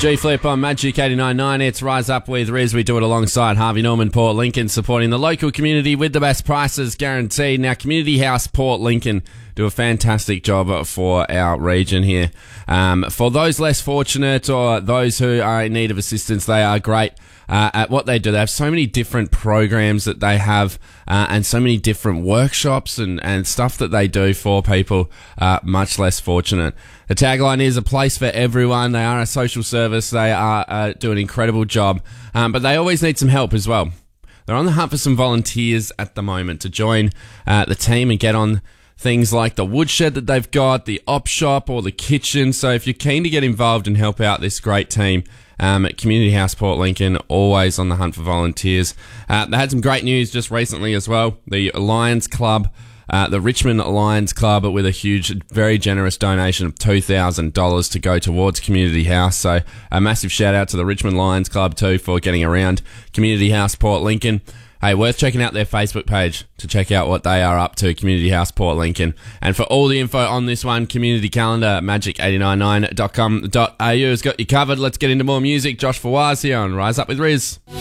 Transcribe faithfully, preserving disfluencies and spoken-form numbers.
G-Flip on Magic eighty-nine point nine. It's Rise Up with Riz. We do it alongside Harvey Norman Port Lincoln, supporting the local community with the best prices guaranteed. Now, Community House Port Lincoln do a fantastic job for our region here. Um, for those less fortunate or those who are in need of assistance, they are great uh, at what they do. They have so many different programs that they have uh, and so many different workshops and, and stuff that they do for people uh, much less fortunate. The tagline is a place for everyone. They are a social service. They are uh, do an incredible job, um, but they always need some help as well. They're on the hunt for some volunteers at the moment to join uh, the team and get on things like the woodshed that they've got, the op shop or the kitchen. So if you're keen to get involved and help out this great team um, at Community House Port Lincoln, always on the hunt for volunteers. Uh, they had some great news just recently as well. The Lions Club, uh, the Richmond Lions Club, with a huge, very generous donation of two thousand dollars to go towards Community House. So a massive shout out to the Richmond Lions Club too for getting around Community House Port Lincoln. Hey, worth checking out their Facebook page to check out what they are up to, Community House Port Lincoln. And for all the info on this one, community calendar, magic eight nine nine dot com dot a u has got you covered. Let's get into more music. Josh Fawaz here on Rise Up with Riz.